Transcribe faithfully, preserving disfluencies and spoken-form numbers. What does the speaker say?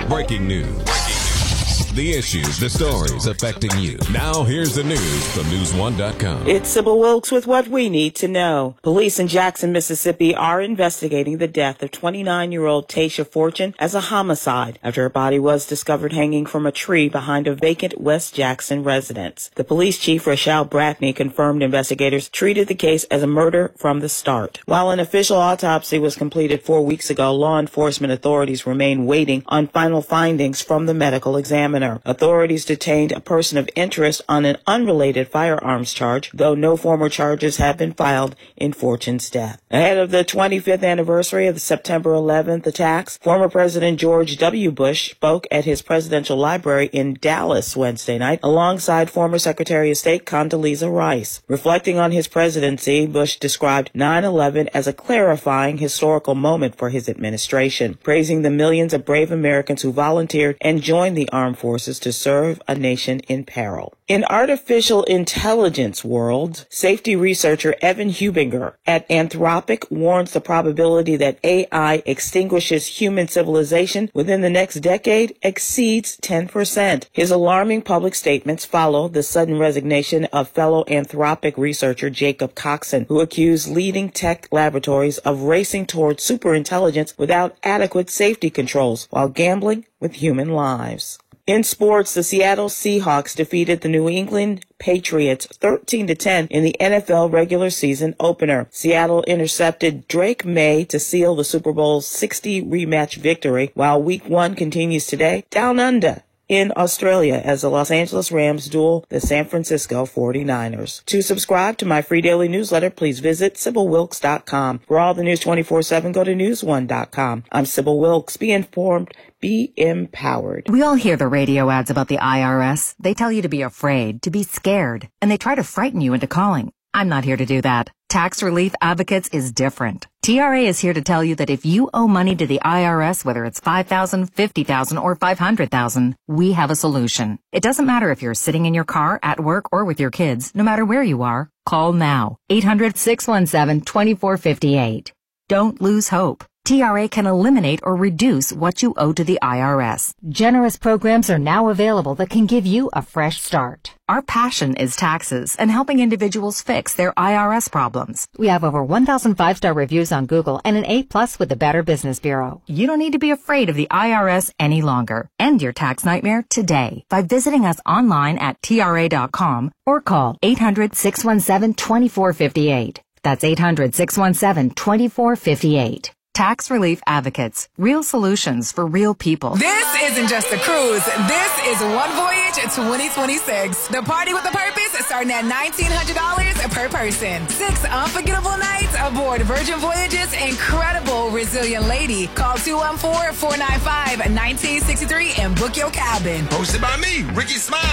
Breaking news. The issues, the stories affecting you. Now here's the news from news one dot com. It's Sybil Wilkes with what we need to know. Police in Jackson, Mississippi are investigating the death of twenty-nine-year-old Tasha Fortune as a homicide after her body was discovered hanging from a tree behind a vacant West Jackson residence. The police chief, Rachelle Brackney, confirmed investigators treated the case as a murder from the start. While an official autopsy was completed four weeks ago, law enforcement authorities remain waiting on final findings from the medical examiner. Authorities detained a person of interest on an unrelated firearms charge, though no former charges have been filed in Fortune's death. Ahead of the twenty-fifth anniversary of the September eleventh attacks, former President George W. Bush spoke at his presidential library in Dallas Wednesday night alongside former Secretary of State Condoleezza Rice. Reflecting on his presidency, Bush described nine eleven as a clarifying historical moment for his administration, praising the millions of brave Americans who volunteered and joined the armed forces to serve a nation in peril. In artificial intelligence world, safety researcher Evan Hubinger at Anthropic warns the probability that A I extinguishes human civilization within the next decade exceeds ten percent. His alarming public statements follow the sudden resignation of fellow Anthropic researcher Jacob Coxon, who accused leading tech laboratories of racing towards superintelligence without adequate safety controls while gambling with human lives. In sports, the Seattle Seahawks defeated the New England Patriots thirteen to ten in the N F L regular season opener. Seattle intercepted Drake May to seal the Super Bowl sixty rematch victory, while week one continues today down under in Australia as the Los Angeles Rams duel the San Francisco forty-niners. To subscribe to my free daily newsletter, please visit Sybil Wilkes dot com. For all the news twenty-four seven, go to news one dot com. I'm Sybil Wilkes. Be informed. Be empowered. We all hear the radio ads about the I R S. They tell you to be afraid, to be scared, and they try to frighten you into calling. I'm not here to do that. Tax Relief Advocates is different. T R A is here to tell you that if you owe money to the I R S, whether it's five thousand dollars, fifty thousand dollars, or five hundred thousand dollars, we have a solution. It doesn't matter if you're sitting in your car, at work, or with your kids. No matter where you are, call now. eight hundred, six one seven, two four five eight. Don't lose hope. T R A can eliminate or reduce what you owe to the I R S. Generous programs are now available that can give you a fresh start. Our passion is taxes and helping individuals fix their I R S problems. We have over one thousand five-star reviews on Google and an A plus with the Better Business Bureau. You don't need to be afraid of the I R S any longer. End your tax nightmare today by visiting us online at T R A dot com or call eight hundred, six one seven, two four five eight. That's eight hundred, six one seven, two four five eight. Tax Relief Advocates. Real solutions for real people. This isn't just a cruise. This is One Voyage twenty twenty-six. The party with a purpose starting at nineteen hundred dollars per person. Six unforgettable nights aboard Virgin Voyage's incredible Resilient Lady. Call two one four, four nine five, one nine six three and book your cabin. Hosted by me, Ricky Smiley.